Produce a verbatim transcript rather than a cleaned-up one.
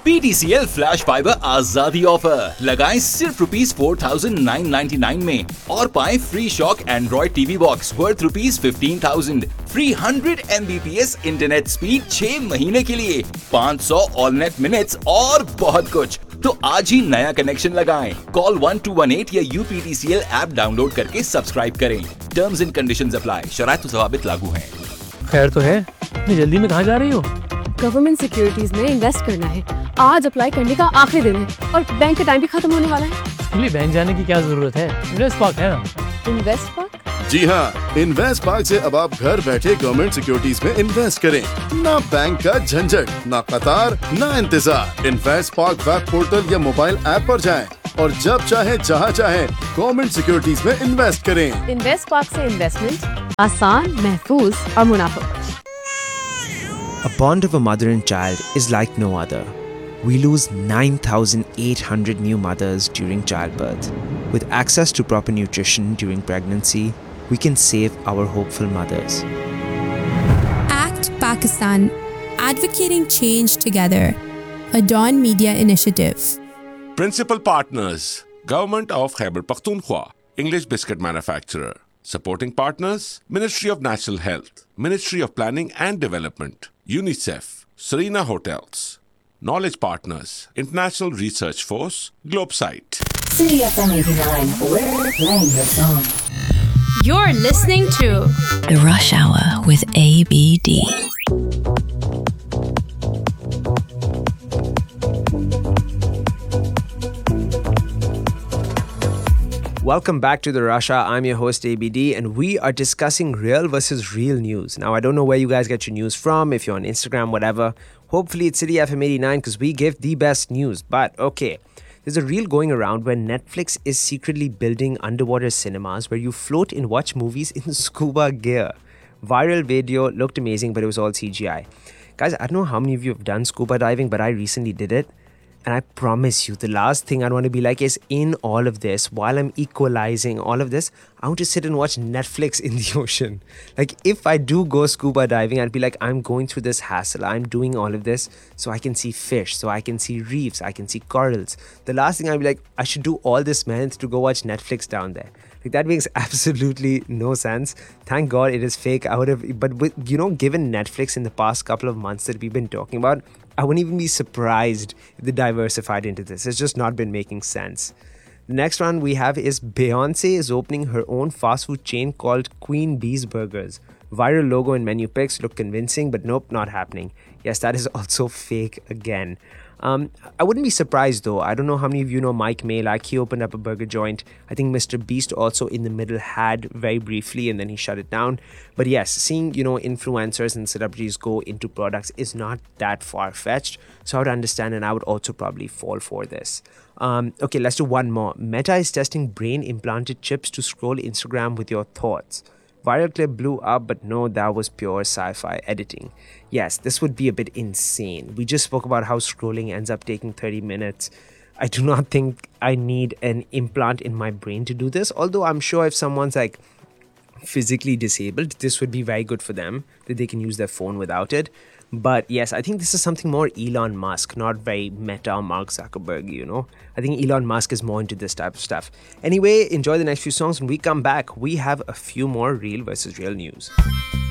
P T C L flash fibre आजादी offer लगाएं सिर्फ rupees four thousand nine ninety nine में और पाएं free shock Android TV box worth rupees fifteen thousand, free hundred Mbps internet speed छह महीने के लिए, पाँच सौ ऑल नेट मिनट्स और बहुत कुछ। तो आज ही नया कनेक्शन लगाएं। Call one two one eight या U P T C L app download करके सब्सक्राइब करें। Terms and conditions apply. शराइत व ज़वाबित लागू हैं। खैर तो है, इतनी जल्दी में कहाँ जा रही हो? गवर्नमेंट सिक्योरिटीज में इन्वेस्ट करना है। आज अप्लाई करने का आखिरी दिन है और बैंक का टाइम भी खत्म होने वाला है। इसके लिए बैंक जाने की क्या जरूरत है? इन्वेस्ट पार्क है ना। Invest park? जी हाँ, इन्वेस्ट पार्क से अब आप घर बैठे गवर्नमेंट सिक्योरिटीज में इन्वेस्ट करें। ना बैंक का झंझट, ना कतार, ना इंतजार। इन्वेस्ट पार्क वेब पोर्टल या मोबाइल ऐप पर जाएं और जब चाहे जहाँ चाहे गवर्नमेंट सिक्योरिटीज में इन्वेस्ट करें। इन्वेस्ट पार्क से इन्वेस्टमेंट आसान, महफूज और मुनाफा। A bond of a mother and child is like no other. We lose nine thousand eight hundred new mothers during childbirth. With access to proper nutrition during pregnancy, we can save our hopeful mothers. Act Pakistan, advocating change together. A Dawn Media initiative. Principal partners: Government of Khyber Pakhtunkhwa, English biscuit manufacturer. Supporting partners: Ministry of National Health, Ministry of Planning and Development, UNICEF, Serena Hotels. Knowledge partners: International Research Force, Globesite. City F M eighty-nine, we're playing your song. You're listening to The Rush Hour with A B D. Welcome back to the Russia. I'm your host A B D, and we are discussing real versus real news. Now, I don't know where you guys get your news from. If you're on Instagram, whatever. Hopefully, it's City F M eighty-nine because we give the best news. But okay, there's a reel going around where Netflix is secretly building underwater cinemas where you float and watch movies in scuba gear. Viral video, looked amazing, but it was all C G I. Guys, I don't know how many of you have done scuba diving, but I recently did it. And I promise you, the last thing I want to be like is in all of this, while I'm equalizing all of this, I want to sit and watch Netflix in the ocean. Like, if I do go scuba diving, I'd be like, I'm going through this hassle. I'm doing all of this so I can see fish, so I can see reefs, I can see corals. The last thing I'd be like, I should do all this meant to go watch Netflix down there. Like, that makes absolutely no sense. Thank God it is fake. I would have, but with, you know, given Netflix in the past couple of months that we've been talking about, I wouldn't even be surprised if they diversified into this. It's just not been making sense. The next one we have is Beyonce is opening her own fast food chain called Queen Bee's Burgers. Viral logo and menu pics look convincing, but nope, not happening. Yes, that is also fake again. Um, I wouldn't be surprised though. I don't know how many of you know Mike Malak. He opened up a burger joint. I think Mister Beast also in the middle had very briefly and then he shut it down. But yes, seeing, you know, influencers and celebrities go into products is not that far-fetched. So I would understand and I would also probably fall for this. Um, okay, let's do one more. Meta is testing brain implanted chips to scroll Instagram with your thoughts. Viral clip blew up, but no, that was pure sci-fi editing. Yes, this would be a bit insane. We just spoke about how scrolling ends up taking thirty minutes. I do not think I need an implant in my brain to do this, although I'm sure if someone's like physically disabled, this would be very good for them, that they can use their phone without it. But yes, I think this is something more Elon Musk, not very Meta or Mark Zuckerberg, you know. I think Elon Musk is more into this type of stuff. Anyway, enjoy the next few songs. When we come back, we have a few more real versus real news.